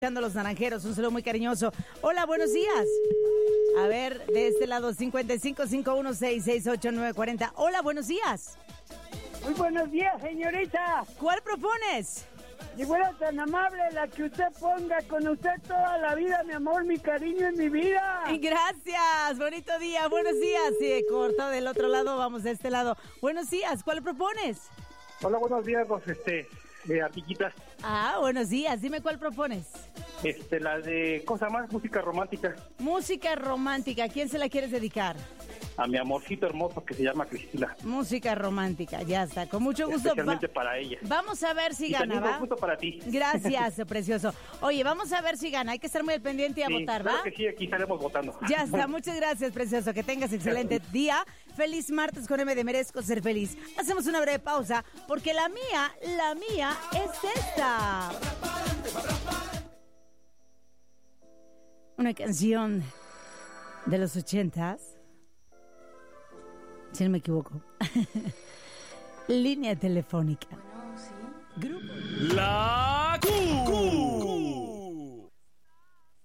Los naranjeros, un saludo muy cariñoso. Hola, buenos días. A ver, de este lado, 5551668940. Hola, buenos días. Muy buenos días, señorita. ¿Cuál propones? Si fuera tan amable, la que usted ponga, con usted toda la vida, mi amor, mi cariño en mi vida. Y gracias, bonito día, buenos días. Sí, corto del otro lado, vamos de este lado. Buenos días, ¿cuál propones? Hola, buenos días, Artiquitas. Ah, buenos días, dime cuál propones. La de cosa más, música romántica. Música romántica, ¿a quién se la quieres dedicar? A mi amorcito hermoso que se llama Cristina. Música romántica, ya está, con mucho gusto. Especialmente para ella. Vamos a ver si y gana, ¿va? Justo para ti. Gracias, precioso. Oye, vamos a ver si gana, hay que estar muy al pendiente y a votar, ¿va? Claro que sí, aquí estaremos votando. Ya está, muchas gracias, precioso, que tengas excelente día. Feliz martes con M de Merezco Ser Feliz. Hacemos una breve pausa, porque la mía es esta. Una canción de los 80s, si no me equivoco. Línea telefónica. Grupo. La